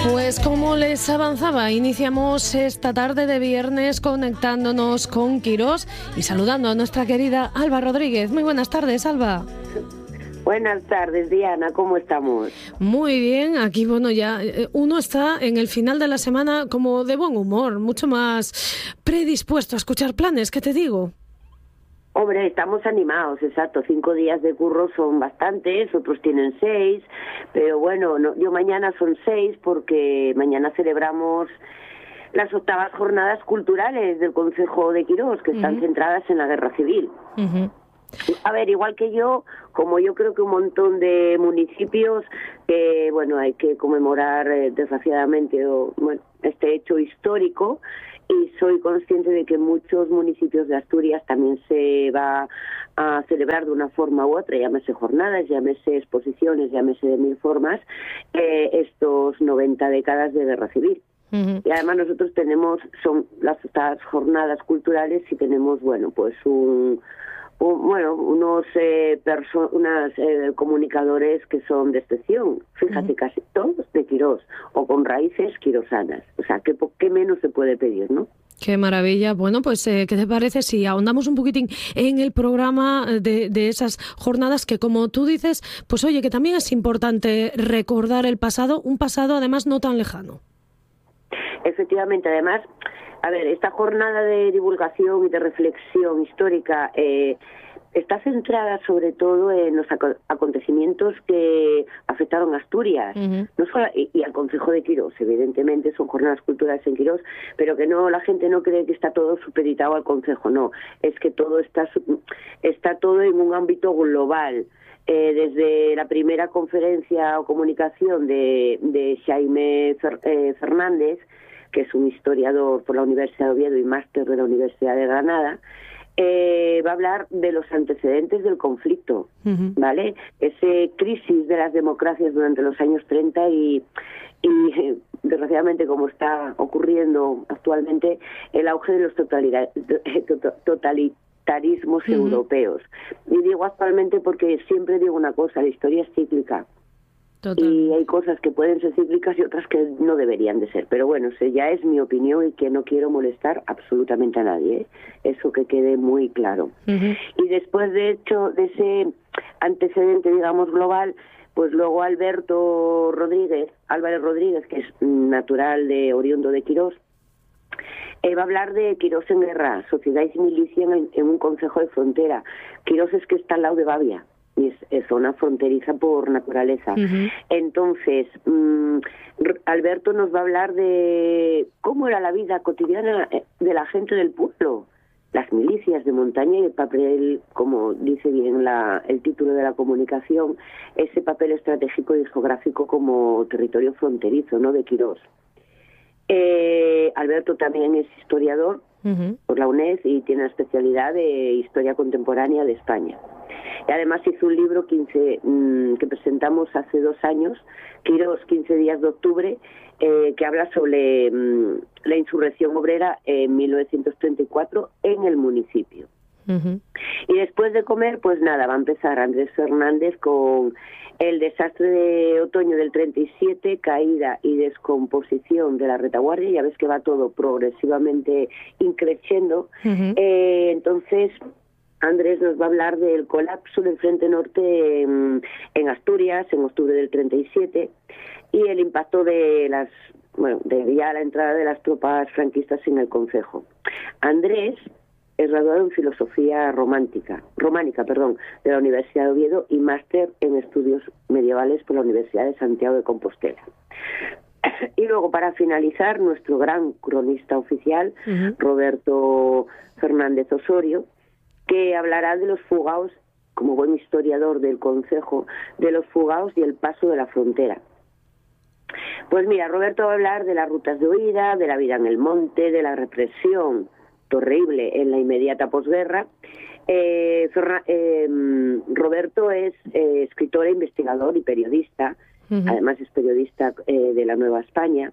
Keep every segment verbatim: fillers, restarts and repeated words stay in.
Pues como les avanzaba, iniciamos esta tarde de viernes conectándonos con Quirós y saludando a nuestra querida Alba Rodríguez. Muy buenas tardes, Alba. Buenas tardes, Diana, ¿cómo estamos? Muy bien, aquí bueno ya uno está en el final de la semana como de buen humor, mucho más predispuesto a escuchar planes, ¿qué te digo? Hombre, estamos animados, exacto. Cinco días de curro son bastantes, otros tienen seis, pero bueno, no, yo mañana son seis porque mañana celebramos las octavas jornadas culturales del Concejo de Quirós, que están uh-huh. centradas en la guerra civil. Uh-huh. A ver, igual que yo, como yo creo que un montón de municipios, eh, bueno, hay que conmemorar eh, desgraciadamente o, bueno, este hecho histórico. Y soy consciente de que en muchos municipios de Asturias también se va a celebrar de una forma u otra, llámese jornadas, llámese exposiciones, llámese de mil formas, eh, estos noventa décadas de guerra civil. Uh-huh. Y además nosotros tenemos, son las estas jornadas culturales y tenemos, bueno, pues un... Un, bueno, unos eh, perso- unas eh, comunicadores que son de excepción, fíjate, uh-huh. casi todos de Quirós, o con raíces quirosanas. O sea, ¿qué, qué menos se puede pedir, no? Qué maravilla. Bueno, pues, eh, ¿qué te parece si ahondamos un poquitín en el programa de, de esas jornadas que, como tú dices, pues oye, que también es importante recordar el pasado, un pasado además no tan lejano? Efectivamente, además... A ver, esta jornada de divulgación y de reflexión histórica eh, está centrada sobre todo en los ac- acontecimientos que afectaron a Asturias, uh-huh. no solo, y, y al Concejo de Quirós, evidentemente son jornadas culturales en Quirós, pero que no, la gente no cree que está todo supeditado al Concejo, no, es que todo está, está todo en un ámbito global. Eh, desde la primera conferencia o comunicación de, de Jaime Fer, eh, Fernández, que es un historiador por la Universidad de Oviedo y máster de la Universidad de Granada, eh, va a hablar de los antecedentes del conflicto, uh-huh. ¿vale? Ese crisis de las democracias durante los años treinta y, y desgraciadamente, como está ocurriendo actualmente, el auge de los totalita- totalitarismos uh-huh. europeos. Y digo actualmente porque siempre digo una cosa, la historia es cíclica. Total. Y hay cosas que pueden ser cíclicas y otras que no deberían de ser. Pero bueno, eso ya es mi opinión y que no quiero molestar absolutamente a nadie, ¿eh? Eso que quede muy claro. Uh-huh. Y después, de hecho, de ese antecedente, digamos, global, pues luego Alberto Rodríguez, Álvarez Rodríguez, que es natural de oriundo de Quirós, eh, va a hablar de Quirós en guerra, sociedad y milicia en, en un concejo de frontera. Quirós es que está al lado de Bavia. Y es, es zona fronteriza por naturaleza. Uh-huh. Entonces, mmm, Alberto nos va a hablar de cómo era la vida cotidiana de la gente del pueblo, las milicias de montaña y el papel, como dice bien la, el título de la comunicación, ese papel estratégico y geográfico como territorio fronterizo, ¿no?, de Quirós. Eh, Alberto también es historiador uh-huh. por la UNED y tiene la especialidad de Historia Contemporánea de España. Y además hizo un libro quince, mmm, que presentamos hace dos años, Quirós, quince días de octubre, eh, que habla sobre mmm, la insurrección obrera en mil novecientos treinta y cuatro en el municipio. Uh-huh. Y después de comer, pues nada, va a empezar Andrés Fernández con el desastre de otoño del treinta y siete, caída y descomposición de la retaguardia. Ya ves que va todo progresivamente increciendo. Uh-huh. Eh, entonces... Andrés nos va a hablar del colapso del Frente Norte en, en Asturias en octubre del treinta y siete y el impacto de las, bueno, de ya la entrada de las tropas franquistas en el concejo. Andrés es graduado en filosofía romántica, románica, perdón, de la Universidad de Oviedo y máster en estudios medievales por la Universidad de Santiago de Compostela. Y luego, para finalizar, nuestro gran cronista oficial, uh-huh. Roberto Fernández Osorio, que hablará de los fugaos, como buen historiador del concejo, de los fugaos y el paso de la frontera. Pues mira, Roberto va a hablar de las rutas de huida, de la vida en el monte, de la represión terrible en la inmediata posguerra. Eh, Ferra, eh, Roberto es eh, escritor, investigador y periodista, uh-huh. además es periodista eh, de la Nueva España,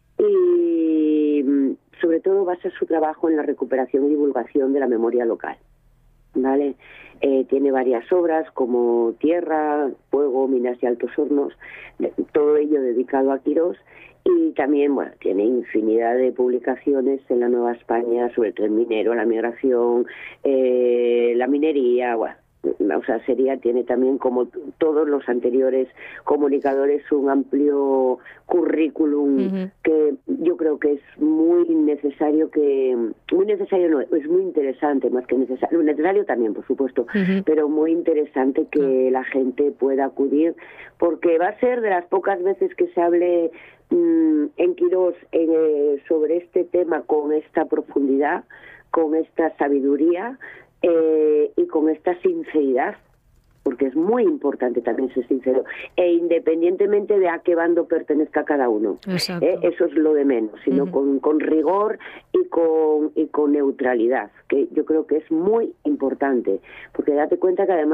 y sobre todo basa su trabajo en la recuperación y divulgación de la memoria local. ¿Vale? Eh, tiene varias obras como Tierra, Fuego, Minas y Altos Hornos, todo ello dedicado a Quirós, Y también, bueno, tiene infinidad de publicaciones en la Nueva España sobre el tren minero, la migración, eh, la minería, bueno. O sea, sería, tiene también, como todos los anteriores comunicadores, un amplio currículum uh-huh. que yo creo que es muy necesario, que muy necesario no, es muy interesante, más que necesario, necesario también, por supuesto, uh-huh. pero muy interesante que uh-huh. la gente pueda acudir, porque va a ser de las pocas veces que se hable mmm, en Quirós eh, sobre este tema con esta profundidad, con esta sabiduría, Eh, y con esta sinceridad, porque es muy importante también ser sincero, e independientemente de a qué bando pertenezca cada uno, ¿eh? Eso es lo de menos, sino uh-huh. con, con rigor y con, y con neutralidad, que yo creo que es muy importante, porque date cuenta que además